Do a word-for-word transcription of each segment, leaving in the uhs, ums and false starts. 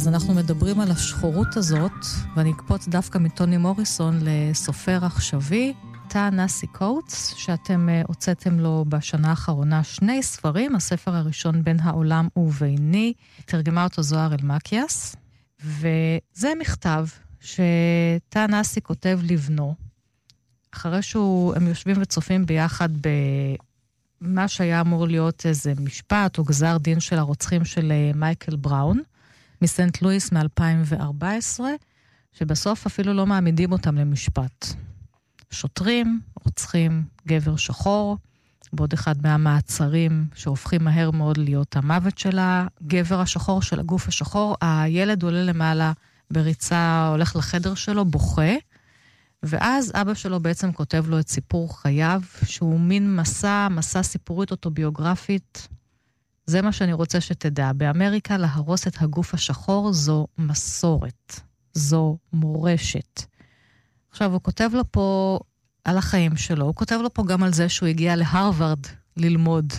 אז אנחנו מדברים על השחורות הזאת, ואני אקפוץ דווקא מטוני מוריסון לסופר עכשווי, טה-נאסי קוטס, שאתם הוצאתם לו בשנה האחרונה שני ספרים, הספר הראשון בין העולם וביני, תרגמה אותו זוהר אלמקיאס, וזה מכתב שטה-נאסי כותב לבנו, אחרי שהם יושבים וצופים ביחד במה שהיה אמור להיות איזה משפט או גזר דין של הרוצחים של מייקל בראון, מסנט לואיס מ-אלפיים וארבע עשרה, שבסוף אפילו לא מעמידים אותם למשפט. שוטרים, רוצחים, גבר שחור, בעוד אחד מהמעצרים שהופכים מהר מאוד להיות המוות של הגבר השחור, של הגוף השחור, הילד עולה למעלה בריצה, הולך לחדר שלו, בוכה, ואז אבא שלו בעצם כותב לו את סיפור חייו, שהוא מין מסע, מסע סיפורית אוטוביוגרפית. זה מה שאני רוצה שתדע. באמריקה להרוס את הגוף השחור זו מסורת, זו מורשת. עכשיו, הוא כותב לו פה על החיים שלו, הוא כותב לו פה גם על זה שהוא הגיע להרווארד ללמוד.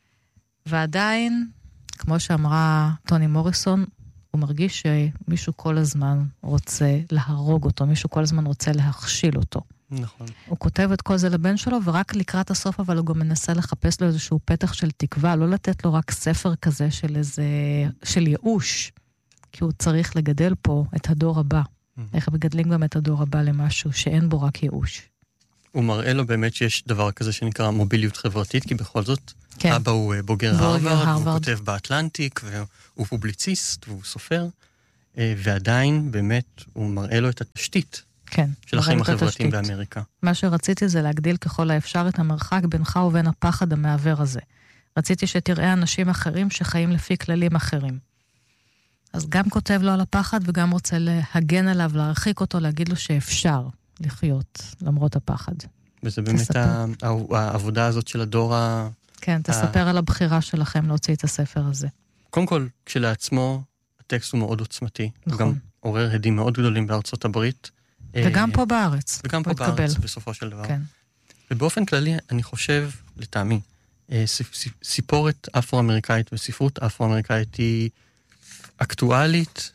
ועדיין, כמו שאמרה טוני מוריסון, הוא מרגיש שמישהו כל הזמן רוצה להרוג אותו, מישהו כל הזמן רוצה להכשיל אותו. נכון. הוא כותב את כל זה לבן שלו, ורק לקראת הסוף, אבל הוא גם מנסה לחפש לו איזשהו פתח של תקווה, לא לתת לו רק ספר כזה של איזה, של ייאוש, כי הוא צריך לגדל פה את הדור הבא. Mm-hmm. איך מגדלים גם את הדור הבא למשהו שאין בו רק ייאוש. הוא מראה לו באמת שיש דבר כזה שנקרא מוביליות חברתית, כי בכל זאת, כן. אבא הוא בוגר הרווארד, הוא כותב באטלנטיק, והוא פובליציסט, והוא סופר, ועדיין באמת הוא מראה לו את התשתית. כן, של החיים החברתיים באמריקה. מה שרציתי זה להגדיל ככל האפשר את המרחק בינך ובין הפחד המעבר הזה. רציתי שתראה אנשים אחרים שחיים לפי כללים אחרים. אז גם כותב לו על הפחד וגם רוצה להגן עליו, להרחיק אותו, להגיד לו שאפשר לחיות למרות הפחד. וזה באמת העבודה הזאת של הדור ה... כן, תספר על הבחירה שלכם להוציא את הספר הזה. קודם כל, כשלעצמו, הטקסט הוא מאוד עוצמתי. הוא גם עורר הדים מאוד גדולים בארצות הברית. וגם פה בארץ. וגם פה בארץ, בסופו של דבר. כן. ובאופן כללי, אני חושב, לטעמי, סיפורת אפרו-אמריקאית וספרות אפרו-אמריקאית היא אקטואלית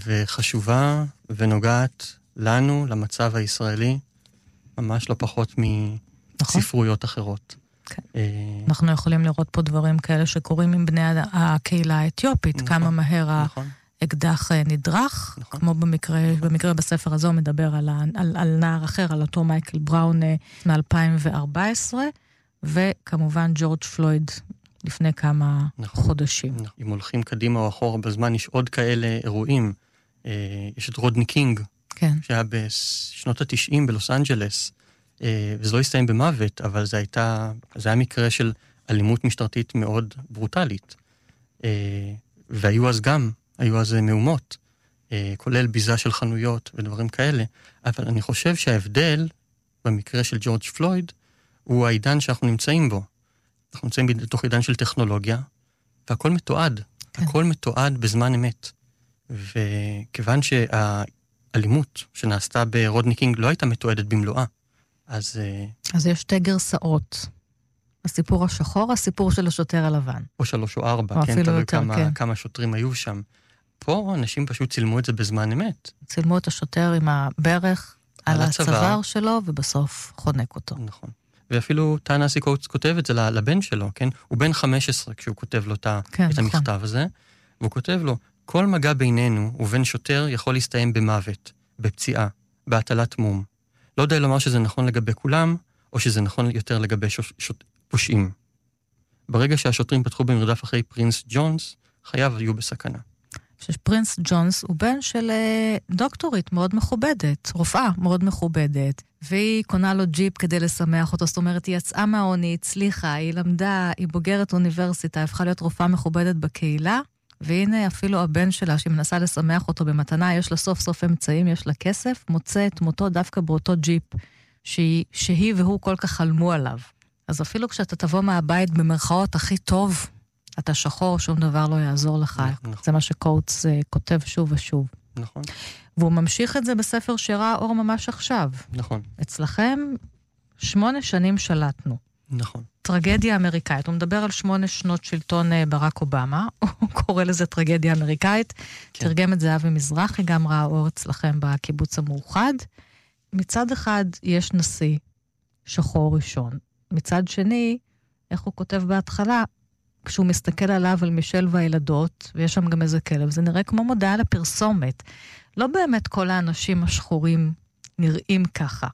וחשובה ונוגעת לנו, למצב הישראלי, ממש לא פחות מספרויות אחרות. אנחנו יכולים לראות פה דברים כאלה שקורים עם בני הקהילה האתיופית, כמה מהר ה... אקדח נדרך, נכון. כמו במקרה, במקרה בספר הזה הוא מדבר על, על, על נער אחר, על אותו מייקל בראון מ-אלפיים וארבע עשרה, וכמובן ג'ורג' פלויד לפני כמה נכון. חודשים. נכון. אם הולכים קדימה או אחורה בזמן, יש עוד כאלה אירועים. אה, יש את רודני קינג, כן. שהיה בשנות ה-תשעים בלוס אנג'לס, אה, וזה לא הסתיים במוות, אבל זה, הייתה, זה היה מקרה של אלימות משטרתית מאוד ברוטלית. אה, והיו אז גם היו אז מהומות, כולל ביזה של חנויות ודברים כאלה, אבל אני חושב שההבדל במקרה של ג'ורג' פלויד הוא העידן שאנחנו נמצאים בו. אנחנו נמצאים בתוך עידן של טכנולוגיה, והכל מתועד, כן. הכל מתועד בזמן אמת. וכיוון שהאלימות שנעשתה ברודני קינג לא הייתה מתועדת במלואה, אז... אז יש שתי גרסאות. הסיפור השחור, הסיפור של השוטר הלבן. או שלוש או ארבע, או כן, תלוי כמה, כן. כמה שוטרים היו שם. פה אנשים פשוט צילמו את זה בזמן אמת. צילמו את השוטר עם הברך על, על הצוואר שלו, ובסוף חונק אותו. נכון. ואפילו טה-נאסי קוטס כותב את זה לבן שלו, כן? הוא בן חמש עשרה כשהוא כותב לו כן, את המכתב נכון. הזה, והוא כותב לו, כל מגע בינינו ובין שוטר יכול להסתיים במוות, בפציעה, בהטלת מום. לא יודע לומר שזה נכון לגבי כולם, או שזה נכון יותר לגבי שוט... שוט... פושעים. ברגע שהשוטרים פתחו במרדף אחרי פרינס ג'ונס, חייו היו בסכנה. שפרינס ג'ונס הוא בן של דוקטורית מאוד מכובדת, רופאה מאוד מכובדת, והיא קונה לו ג'יפ כדי לשמח אותו, זאת אומרת, היא יצאה מהעוני, היא הצליחה, היא למדה, היא בוגרת אוניברסיטה, הפכה להיות רופאה מכובדת בקהילה, והנה אפילו הבן שלה, שהיא מנסה לשמח אותו במתנה, יש לה סוף סוף אמצעים, יש לה כסף, מוצא את מותו דווקא באותו ג'יפ, שהיא, שהיא והוא כל כך חלמו עליו. אז אפילו כשאתה תבוא מהבית במרכאות הכי טוב, אתה שחור, שום דבר לא יעזור לך. נכון. זה מה שקוטס uh, כותב שוב ושוב. נכון. והוא ממשיך את זה בספר שראה אור ממש עכשיו. נכון. אצלכם שמונה שנים שלטנו. נכון. טרגדיה אמריקאית. הוא מדבר על שמונה שנות שלטון ברק אובמה, הוא קורא לזה טרגדיה אמריקאית, כן. תרגם את זה אבי מזרחי, גם ראה אור אצלכם בקיבוץ המאוחד. מצד אחד יש נשיא שחור ראשון, מצד שני, איך הוא כותב בהתחלה, כשהוא מסתכל עליו על מישל והילדות, ויש שם גם איזה כלב, זה נראה כמו מודעה לפרסומת. לא באמת כל האנשים השחורים נראים ככה.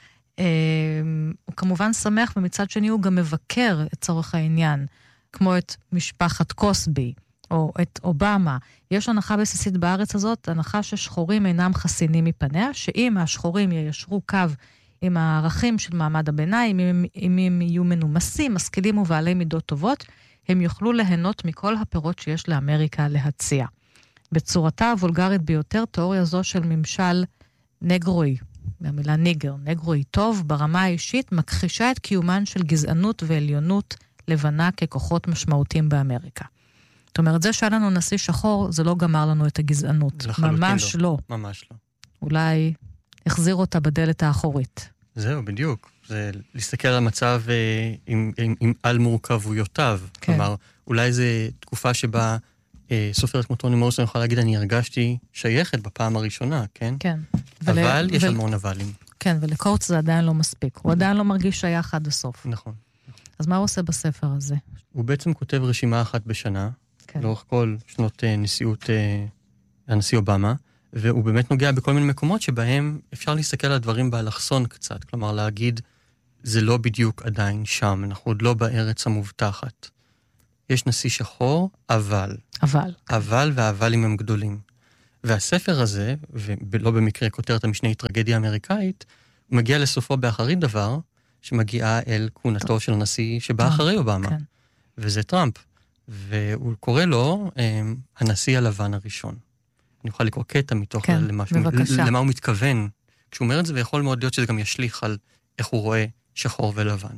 הוא כמובן שמח, ומצד שני הוא גם מבקר את צורך העניין, כמו את משפחת קוסבי, או את אובמה. יש הנחה בסיסית בארץ הזאת, הנחה ששחורים אינם חסינים מפניה, שאם השחורים יישרו קו עם הערכים של מעמד הביניים, אם, אם הם יהיו מנומסים, משכילים ובעלי מידות טובות, הם יוכלו ליהנות מכל הפירות שיש לאמריקה להציע. בצורתה הוולגרית ביותר, תיאוריה זו של ממשל נגרוי, מהמילה ניגר, נגרוי טוב, ברמה האישית, מכחישה את קיומן של גזענות ועליונות לבנה ככוחות משמעותיים באמריקה. זאת אומרת, זה שהיה לנו נשיא שחור, זה לא גמר לנו את הגזענות. ממש לא. לא. ממש לא. אולי החזיר אותה בדלת האחורית. זהו, בדיוק. זה להסתכל על המצב אה, עם, עם, עם על מורכבויותיו. כן. כלומר, אולי זו תקופה שבה אה, סופרת כמו טוני מוריסון יכולה להגיד, אני הרגשתי שייכת בפעם הראשונה, כן? כן. אבל ול... יש ול... המון אבלים. כן, ולקורץ זה עדיין לא מספיק. הוא עדיין לא מרגיש שייך עד הסוף. נכון. אז מה הוא עושה בספר הזה? הוא בעצם כותב רשימה אחת בשנה, כן. לאורך כל שנות אה, נשיאות אה, הנשיא אובמה, והוא באמת נוגע בכל מיני מקומות שבהם אפשר להסתכל על הדברים באלכסון קצת, כלומר להגיד, זה לא בדיוק עדיין שם, אנחנו עוד לא בארץ המובטחת. יש נשיא שחור, אבל. אבל. אבל והאבלים הם גדולים. והספר הזה, ולא במקרה כותרת המשנה היא טרגדיה אמריקאית, הוא מגיע לסופו באחרית דבר, שמגיעה אל כהונתו של הנשיא שבא אחרי אובמה. כן. וזה טראמפ. והוא קורא לו הנשיא הלבן הראשון. אני אוכל לקרוא קטע מתוך כן, למה, בבקשה. למה הוא מתכוון. כשהוא אומר את זה, ויכול מאוד להיות שזה גם ישליך על איך הוא רואה שחור ולבן.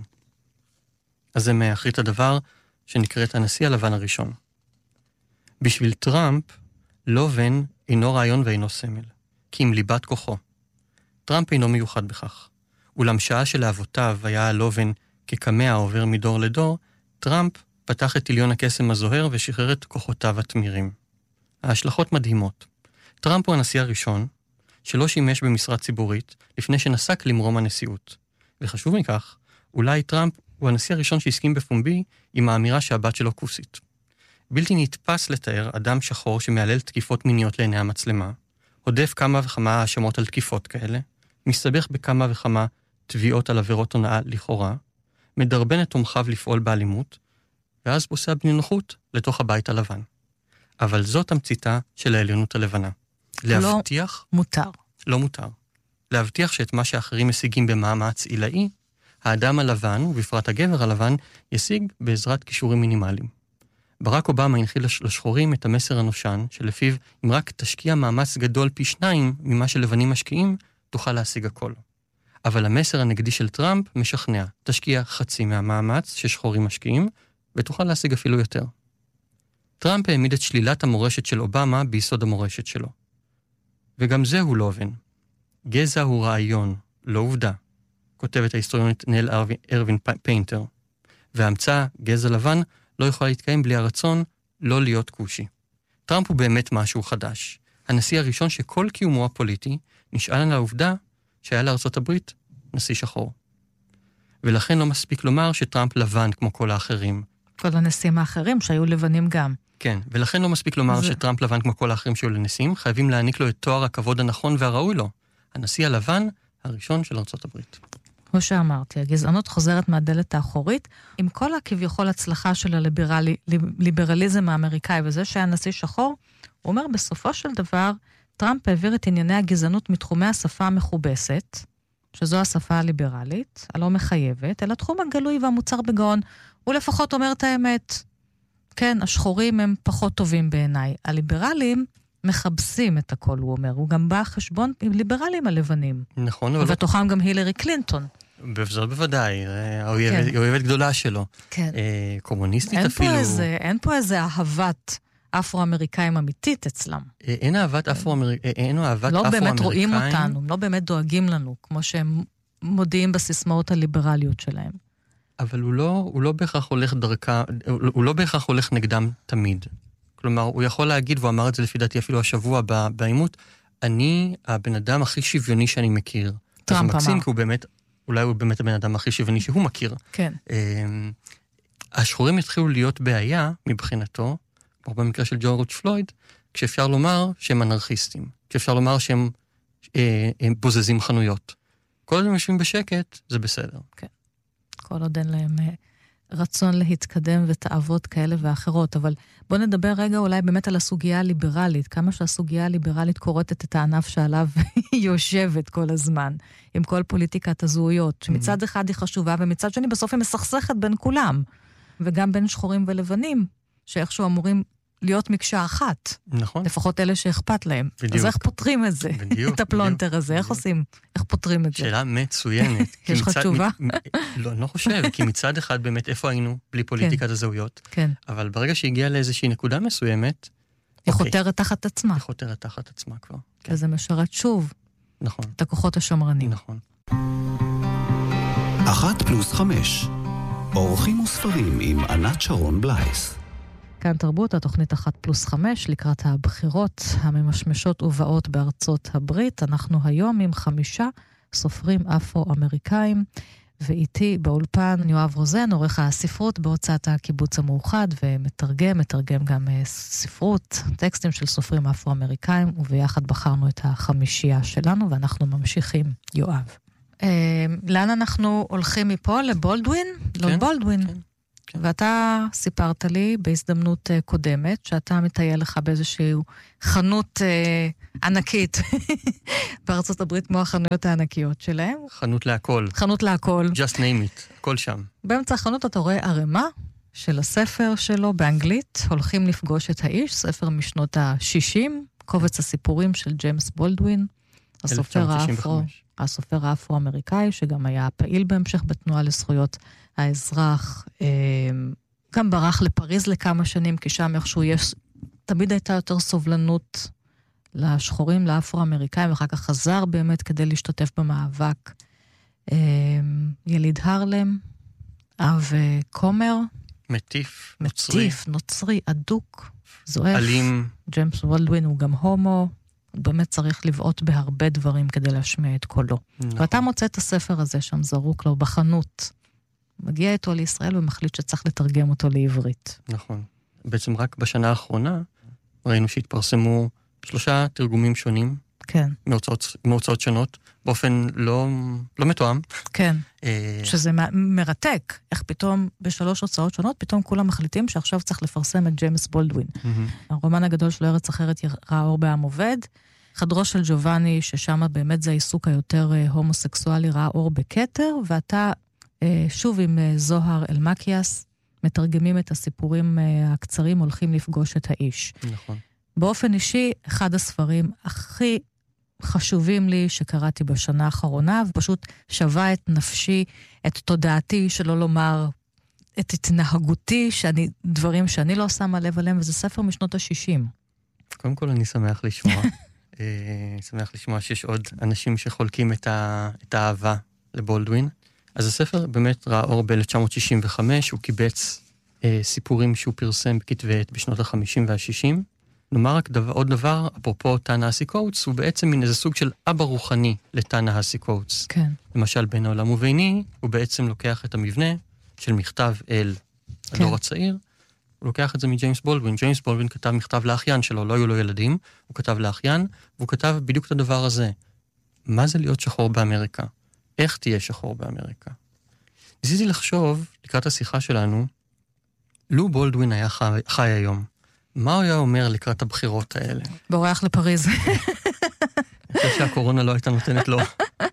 אז זה מאחרית הדבר שנקראת הנשיא הלבן הראשון. בשביל טראמפ, לובן אינו רעיון ואינו סמל, כי עם ליבת כוחו. טראמפ אינו מיוחד בכך. אולם שעה שלאבותיו היה הלובן כקמע עובר מדור לדור, טראמפ פתח את עליון הקסם הזוהר ושחרר את כוחותיו התמירים. ההשלכות מדהימות. טראמפ הוא הנשיא הראשון שלא שימש במשרה ציבורית לפני שנסק למרום הנשיאות. וחשוב מכך, אולי טראמפ הוא הנשיא הראשון שהסכים בפומבי עם האמירה שהבת שלו כוסית. בלתי נתפס לתאר אדם שחור שמעלל תקיפות מיניות לעיני המצלמה, הודף כמה וכמה האשמות על תקיפות כאלה, מסתבך בכמה וכמה תביעות על עבירות הונאה לכאורה, מדרבן את תומכיו לפעול באלימות, ואז פוסע בנינוחות לתוך הבית הלבן. אבל זאת תמציתה של העליונות הלבנה. להבטיח... לא מותר. לא מותר. להבטיח שאת מה שאחרים משיגים במאמץ עילאי, האדם הלבן, ובפרט הגבר הלבן, ישיג בעזרת כישורים מינימליים. ברק אובמה הנחיל לשחורים את המסר הנושן, שלפיו אם רק תשקיע מאמץ גדול פי שניים ממה שלבנים משקיעים, תוכל להשיג הכל. אבל המסר הנגדי של טראמפ משכנע. תשקיע חצי מהמאמץ ששחורים משקיעים, ותוכל להשיג אפילו יותר. טראמפ העמיד את שלילת המורשת של אובמה ביסוד המורשת שלו. וגם זה הוא לובן. גזע הוא רעיון, לא עובדה, כותבת ההיסטוריונית ניל ארווין פיינטר. וההמצאה, גזע לבן, לא יכולה להתקיים בלי הרצון לא להיות כושי. טראמפ הוא באמת משהו חדש. הנשיא הראשון שכל קיומו הפוליטי נשאל על העובדה שהיה לארצות הברית נשיא שחור. ולכן לא מספיק לומר שטראמפ לבן כמו כל האחרים. כל הנשיאים האחרים שהיו לבנים גם. כן, ולכן לא מספיק לומר זה... שטראמפ לבן כמו כל האחרים שהיו לנשיאים, חייבים להעניק לו את תואר הכבוד הנכון והראוי לו. הנשיא הלבן הראשון של ארצות הברית. כמו שאמרתי, הגזענות חוזרת מהדלת האחורית, עם כל הכביכול הצלחה של הליברליזם האמריקאי, וזה שהיה נשיא שחור, הוא אומר בסופו של דבר, טראמפ העביר את ענייני הגזענות מתחומי השפה המכובסת, שזו השפה הליברלית, הלא מחייבת, אל התחום הגלוי והמוצר בגאון. הוא לפחות אומר את האמת. כן, השחורים הם פחות טובים בעיניי. הליברלים מחבסים את הכל, הוא אומר. הוא גם בא חשבון עם ליברלים הלבנים. נכון, אבל... ובתוכם גם הילרי קלינטון. בזאת בוודאי, היא אוהבת גדולה שלו. כן. קומוניסטית אפילו. אין פה איזה אהבת אפרו-אמריקאים אמיתית אצלם. אין אהבת אפרו-אמריקאים. לא באמת רואים אותנו, לא באמת דואגים לנו, כמו שהם מודיעים בסיסמאות הליברליות שלהם. אבל הוא לא, הוא לא בהכרח הולך דרכה, הוא לא בהכרח הולך נגדם תמיד. כלומר, הוא יכול להגיד, והוא אמר את זה לפי דעתי אפילו השבוע בעימות, אני הבן אדם הכי שוויוני שאני מכיר. טראמפ אמר. מקסים, כי הוא באמת, אולי הוא באמת הבן אדם הכי שוויוני שהוא מכיר. כן. השחורים התחילו להיות בעיה מבחינתו, כמו במקרה של ג'ורג' פלויד, כשאפשר לומר שהם אנרכיסטים, כשאפשר לומר שהם אה, הם בוזזים חנויות. כל עוד הם יושבים בשקט, זה בסדר. כן. כל עוד אין להם אה, רצון להתקדם ותאוות כאלה ואחרות, אבל בוא נדבר רגע אולי באמת על הסוגיה הליברלית, כמה שהסוגיה הליברלית קורטת את הענף שעליו היא יושבת כל הזמן, עם כל פוליטיקת הזהויות, שמצד אחד היא חשובה, ומצד שני בסוף היא מסכסכת בין כולם, וגם בין שחורים ולבנים, שאיכשהו אמורים להיות מקשה אחת. נכון. לפחות אלה שאכפת להם. בדיוק. אז איך פותרים את זה? בדיוק. את הפלונטר בדיוק, הזה, איך בדיוק. עושים? איך פותרים את זה? שאלה מצוינת. יש לך מצד, תשובה? מ, מ, לא, אני לא חושב, כי מצד אחד באמת איפה היינו בלי פוליטיקת הזהויות, כן. אבל ברגע שהגיעה לאיזושהי נקודה מסוימת, היא אוקיי, חותרת תחת עצמה. היא חותרת תחת עצמה כבר. כן. וזה משרת שוב נכון. את הכוחות השמרנים. נכון. אחת פלוס חמש. אורחים וספרים עם ענת שרון בלייס. כאן תרבות, התוכנית אחת פלוס חמש, לקראת הבחירות הממשמשות ובאות בארצות הברית. אנחנו היום עם חמישה סופרים אפרו-אמריקאים, ואיתי באולפן יואב רוזן, עורך הספרות בהוצאת הקיבוץ המאוחד, ומתרגם, מתרגם גם ספרות, טקסטים של סופרים אפרו-אמריקאים, וביחד בחרנו את החמישייה שלנו, ואנחנו ממשיכים, יואב. לאן אנחנו הולכים מפה? לבולדווין? לא בולדווין. כן. ואתה סיפרת לי בהזדמנות קודמת, שאתה מטייל לך באיזושהי חנות אה, ענקית בארצות הברית, כמו החנויות הענקיות שלהם. חנות להכל. חנות להכל. Just name it, הכל שם. באמצע החנות אתה רואה ערימה של הספר שלו באנגלית, הולכים לפגוש את האיש, ספר משנות ה-שישים, קובץ הסיפורים של ג'יימס בולדווין, הסופר האפרו, הסופר האפרו-אמריקאי, שגם היה פעיל בהמשך בתנועה לזכויות האזרח, גם ברח לפריז לכמה שנים, כי שם איכשהו יש, תמיד הייתה יותר סובלנות לשחורים, לאפרו-אמריקאים, ואחר כך חזר באמת כדי להשתתף במאבק. יליד הרלם, אב קומר, מטיף, נוצרי. מטיף, נוצרי, אדוק, זועף. אלים. ג'יימס בולדווין הוא גם הומו, הוא באמת צריך לבעוט בהרבה דברים כדי להשמיע את קולו. נכון. ואתה מוצא את הספר הזה שם זרוק לו בחנות, מגיע איתו לישראל ומחליט שצריך לתרגם אותו לעברית. נכון. בעצם רק בשנה האחרונה ראינו שהתפרסמו שלושה תרגומים שונים. כן. מהוצאות, מהוצאות שונות, באופן לא, לא מתואם. כן. שזה מרתק. איך פתאום בשלוש הוצאות שונות, פתאום כולם מחליטים שעכשיו צריך לפרסם את ג'יימס בולדווין. הרומן הגדול שלו ארץ אחרת ראה אור בעם עובד. חדרו של ג'ובאני, ששם באמת זה העיסוק היותר הומוסקסואלי, ראה אור בכתר, ואתה שוב עם זוהר אלמקיאס, מתרגמים את הסיפורים הקצרים, הולכים לפגוש את האיש. נכון. באופן אישי, אחד הספרים הכי חשובים לי שקראתי בשנה האחרונה, ופשוט שווה את נפשי, את תודעתי, שלא לומר את התנהגותי, שאני, דברים שאני לא שמה לב עליהם, וזה ספר משנות ה-שישים. קודם כל אני שמח לשמוע. אני שמח לשמוע שיש עוד אנשים שחולקים את, ה, את האהבה לבולדווין. אז הספר באמת ראה אור ב-אלף תשע מאות שישים וחמש, הוא קיבץ אה, סיפורים שהוא פרסם בכתבי עת בשנות ה-חמישים וה-שישים. נאמר רק דבר, עוד דבר, אפרופו טה-נהסי קוטס, הוא בעצם מין איזה סוג של אבא רוחני לטה-נהסי קוטס. כן. למשל, בין העולם וביני, הוא בעצם לוקח את המבנה של מכתב אל כן. הדור הצעיר, הוא לוקח את זה מג'יימס בולדווין. ג'יימס בולדווין כתב מכתב לאחיין שלו, לא היו לו ילדים, הוא כתב לאחיין, והוא כתב בדיוק את הדבר הזה. מה זה להיות שחור באמריקה? איך תהיה שחור באמריקה? ניסיתי לחשוב, לקראת השיחה שלנו, לו בולדווין היה חי, חי היום, מה הוא היה אומר לקראת הבחירות האלה? בורח לפריז. אני חושב שהקורונה לא הייתה נותנת לו.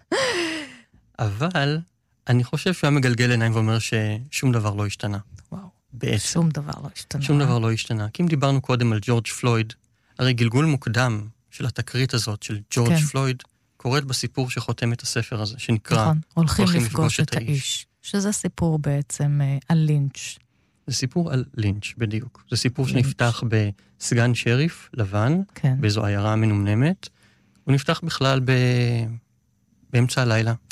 אבל אני חושב שהוא היה מגלגל עיניים ואומר ששום דבר לא השתנה. וואו. בעצם. שום דבר לא השתנה. שום דבר לא השתנה. כי אם דיברנו קודם על ג'ורג' פלויד, הרי גלגול מוקדם של התקרית הזאת של ג'ורג' כן. פלויד, קוראת בסיפור שחותם את הספר הזה, שנקרא נכון, הולכים, הולכים לפגוש את האיש. האיש. שזה סיפור בעצם על לינץ'. זה סיפור על לינץ', בדיוק. זה סיפור לינץ'. שנפתח בסגן שריף לבן, כן. באיזו עיירה מנומנמת. הוא נפתח בכלל ב... באמצע הלילה. כן,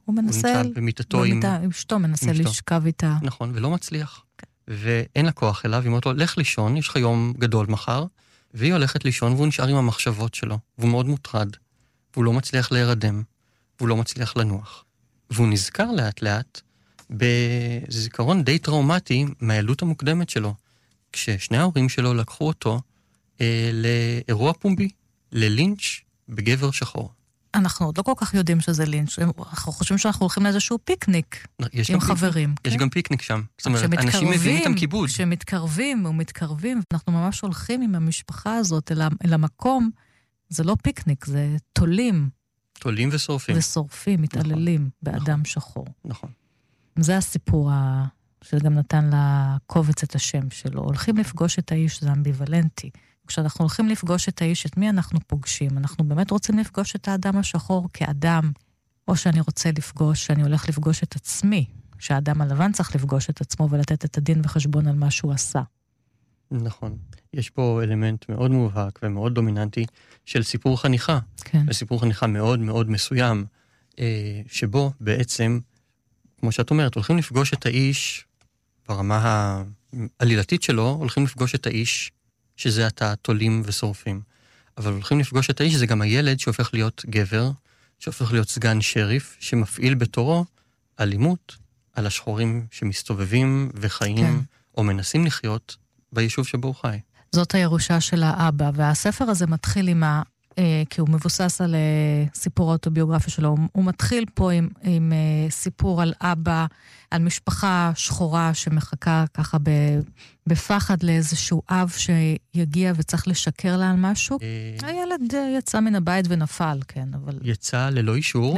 הוא מנסה... הוא נמצא במיטתו עם... עם אשתו, מנסה לשכב איתה. נכון, ולא מצליח. ואין לה כוח אליו, היא אומרת לו, לך לישון, יש לך יום גדול מחר, והיא הולכת לישון, והוא נשאר עם המחשבות שלו, והוא מאוד מוטרד, והוא לא מצליח להירדם, והוא לא מצליח לנוח. והוא נזכר לאט לאט בזיכרון די טראומטי מהילדות המוקדמת שלו, כששני ההורים שלו לקחו אותו אה, לאירוע פומבי, ללינץ' בגבר שחור. אנחנו עוד לא כל כך יודעים שזה לינץ', אנחנו חושבים שאנחנו הולכים לאיזשהו פיקניק עם חברים. יש גם פיקניק שם. זאת אומרת, אנשים מביאים איתם כיבוד. כשמתקרבים ומתקרבים, אנחנו ממש הולכים עם המשפחה הזאת אל המקום, זה לא פיקניק, זה תולים. תולים ושורפים. ושורפים, מתעללים באדם שחור. נכון. זה הסיפור שגם נתן לקובץ את השם שלו. הולכים לפגוש את האיש, זה אמביוולנטי. כשאנחנו הולכים לפגוש את האיש, את מי אנחנו פוגשים? אנחנו באמת רוצים לפגוש את האדם השחור כאדם, או שאני רוצה לפגוש, שאני הולך לפגוש את עצמי, שהאדם הלבן צריך לפגוש את עצמו ולתת את הדין וחשבון על מה שהוא עשה. נכון. יש פה אלמנט מאוד מובהק ומאוד דומיננטי של סיפור חניכה. כן. סיפור חניכה מאוד מאוד מסוים, שבו בעצם, כמו שאת אומרת, הולכים לפגוש את האיש, ברמה העלילתית שלו, הולכים לפגוש את האיש, שזה אתה תולים ושורפים. אבל הולכים לפגוש את האיש, זה גם הילד שהופך להיות גבר, שהופך להיות סגן שריף, שמפעיל בתורו אלימות על השחורים שמסתובבים וחיים, כן. או מנסים לחיות ביישוב שבו הוא חי. זאת הירושה של האבא, והספר הזה מתחיל עם ה... כי הוא מבוסס על סיפור האוטוביוגרפיה שלו, הוא מתחיל פה עם, עם סיפור על אבא, על משפחה שחורה שמחכה ככה בפחד לאיזשהו אב שיגיע וצריך לשקר לה על משהו. הילד יצא מן הבית ונפל, כן, אבל... יצא ללא אישור.